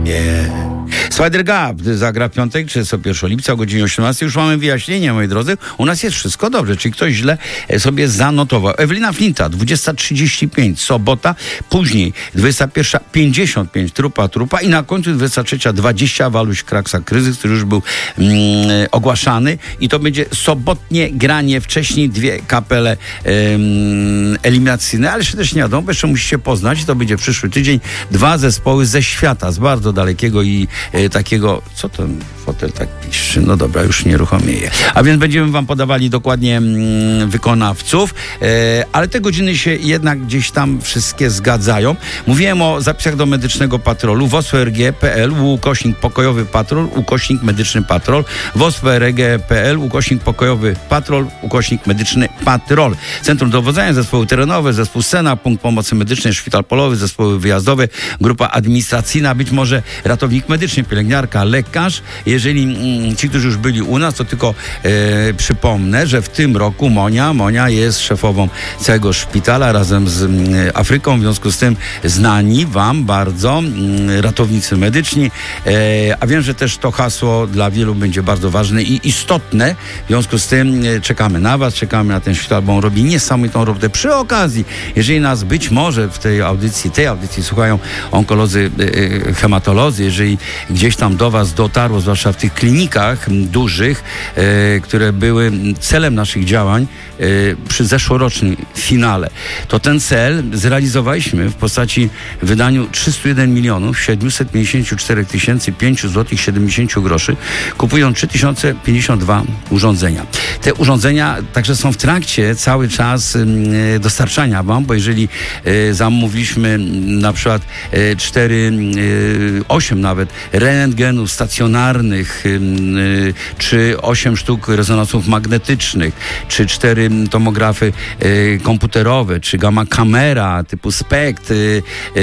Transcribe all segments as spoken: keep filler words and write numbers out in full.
Nie. Spider Gap zagra w piątek, trzydziestego pierwszego lipca o godzinie osiemnastej. Już mamy wyjaśnienie, moi drodzy. U nas jest wszystko dobrze, czyli ktoś źle sobie zanotował. Ewelina Flinta, dwudziesta trzydzieści pięć, sobota. Później dwudziesta pierwsza pięćdziesiąt pięć, trupa, trupa. I na końcu dwudziesta trzecia dwadzieścia, Waluś Kraksa Kryzys, który już był mm, ogłaszany. I to będzie sobotnie granie. Wcześniej dwie kapele um, eliminacyjne, ale jeszcze też nie wiadomo, bo jeszcze musicie poznać. To będzie przyszły tydzień. Dwa zespoły ze świata, z bardzo dalekiego i e, takiego, co ten fotel tak pisze? No dobra, już nieruchomieje. A więc będziemy wam podawali dokładnie mm, wykonawców, e, ale te godziny się jednak gdzieś tam wszystkie zgadzają. Mówiłem o zapisach do medycznego patrolu. W O S P R G kropka P L ukośnik pokojowy patrol, ukośnik medyczny patrol. W O S P R G kropka P L ukośnik pokojowy patrol, ukośnik medyczny patrol. Centrum dowodzenia, zespoły terenowe, zespół Sena, punkt pomocy medycznej, szpital polowy, zespoły wyjazdowe, grupa administracyjna, być może ratownik medyczny, pielęgniarka, lekarz. Jeżeli mm, ci, którzy już byli u nas, to tylko e, przypomnę, że w tym roku Monia, Monia jest szefową całego szpitala razem z mm, Afryką, w związku z tym znani wam bardzo mm, ratownicy medyczni, e, a wiem, że też to hasło dla wielu będzie bardzo ważne i istotne, w związku z tym e, czekamy na was, czekamy na ten szpital, bo on robi niesamowitą robotę. Przy okazji, jeżeli nas być może w tej audycji, tej audycji słuchają onkolodzy, e, hematolodzy, jeżeli gdzieś tam do was dotarło, zwłaszcza w tych klinikach dużych, e, które były celem naszych działań e, przy zeszłorocznym finale, to ten cel zrealizowaliśmy w postaci wydaniu trzysta jeden milionów siedemset pięćdziesiąt cztery tysiące pięć złotych siedemdziesiąt groszy, kupując trzy tysiące pięćdziesiąt dwa urządzenia. Te urządzenia także są w trakcie cały czas e, dostarczania wam, bo jeżeli e, zamówiliśmy na przykład e, cztery, e, osiem nawet rentgenów stacjonarnych, e, czy osiem sztuk rezonansów magnetycznych, czy cztery tomografy e, komputerowe, czy gamma kamera typu SPECT, e, e,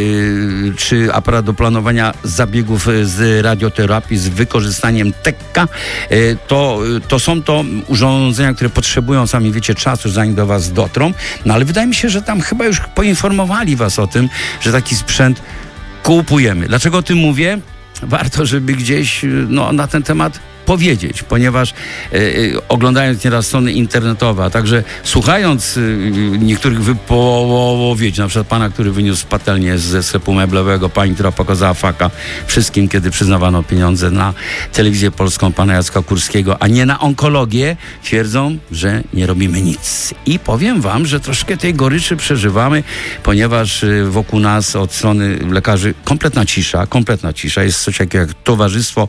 czy aparat do planowania zabiegów z radioterapii z wykorzystaniem tekka, e, to, to są to urządzenia, które potrzebują, sami wiecie, czasu, zanim do was dotrą, no ale wydaje mi się, że tam chyba już poinformowali was o tym, że taki sprzęt kupujemy. Dlaczego o tym mówię? Warto, żeby gdzieś no, na ten temat powiedzieć, ponieważ e, e, oglądając nieraz strony internetowe, a także słuchając e, niektórych wypowiedzi, na przykład pana, który wyniósł patelnię ze sklepu meblowego, pani, która pokazała faka wszystkim, kiedy przyznawano pieniądze na telewizję polską, pana Jacka Kurskiego, a nie na onkologię, twierdzą, że nie robimy nic. I powiem wam, że troszkę tej goryczy przeżywamy, ponieważ e, wokół nas od strony lekarzy kompletna cisza, kompletna cisza. Jest coś takiego jak towarzystwo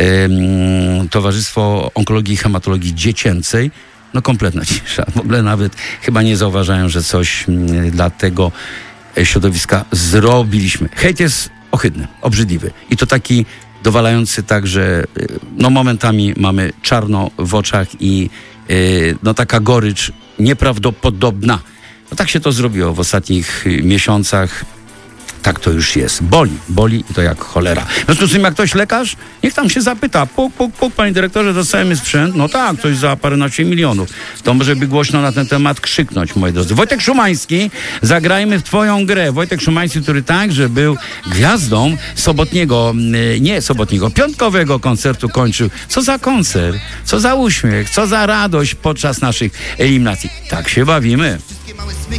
e, Towarzystwo Onkologii i Hematologii Dziecięcej, no kompletna cisza. W ogóle nawet chyba nie zauważają, że coś dla tego środowiska zrobiliśmy. Hejt jest ohydny, obrzydliwy i to taki dowalający tak, że no momentami mamy czarno w oczach i no taka gorycz nieprawdopodobna. No tak się to zrobiło w ostatnich miesiącach. Tak to już jest. Boli, boli i to jak cholera. W związku z tym, jak ktoś lekarz, niech tam się zapyta, puk, puk, puk, panie dyrektorze, dostajemy sprzęt. No tak, coś za paręnaście milionów. To może by głośno na ten temat krzyknąć, moi drodzy. Wojtek Szumański, zagrajmy w twoją grę. Wojtek Szumański, który także był gwiazdą sobotniego, nie sobotniego, piątkowego koncertu kończył. Co za koncert, co za uśmiech, co za radość podczas naszych eliminacji. Tak się bawimy.